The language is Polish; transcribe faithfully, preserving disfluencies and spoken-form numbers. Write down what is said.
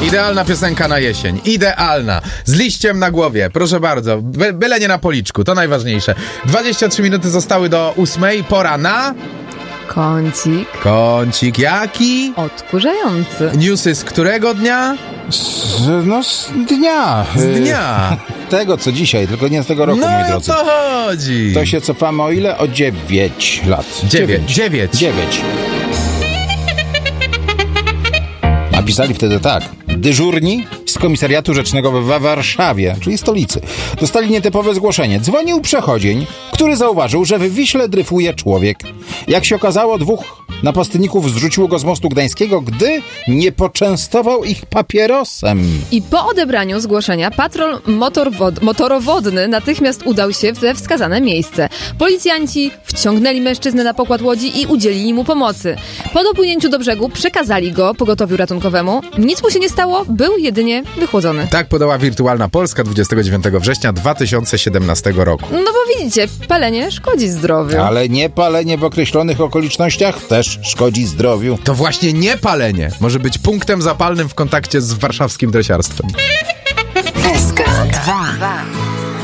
Idealna piosenka na jesień. Idealna. Z liściem na głowie. Proszę bardzo. By, byle nie na policzku. To najważniejsze. dwadzieścia trzy minuty zostały do ósmej. Pora na... Kącik. Kącik jaki? Odkurzający. Newsy z którego dnia? Z, no z dnia. Z dnia. Tego, co dzisiaj, tylko nie z tego roku, no moi o drodzy. co chodzi? To się cofamy o ile? O dziewięć lat. Dziewięć. Dziewięć. Dziewięć. Napisali wtedy tak. Dyżurni z komisariatu rzecznego w Warszawie, czyli stolicy, dostali nietypowe zgłoszenie. Dzwonił przechodzień, który zauważył, że w Wiśle dryfuje człowiek. Jak się okazało, dwóch napastników zrzuciło go z mostu gdańskiego, gdy nie poczęstował ich papierosem. I po odebraniu zgłoszenia patrol motorwod- motorowodny natychmiast udał się we wskazane miejsce. Policjanci wciągnęli mężczyznę na pokład łodzi i udzielili mu pomocy. Po dopłynięciu do brzegu przekazali go pogotowiu ratunkowemu. Nic mu się nie stało, był jedynie wychłodzony. Tak podała Wirtualna Polska dwudziestego dziewiątego września dwa tysiące siedemnastego roku. No bo widzicie, palenie szkodzi zdrowiu. Ale nie palenie w określonych okolicznościach też szkodzi zdrowiu. To właśnie nie palenie może być punktem zapalnym w kontakcie z warszawskim dresiarstwem. S K dwa.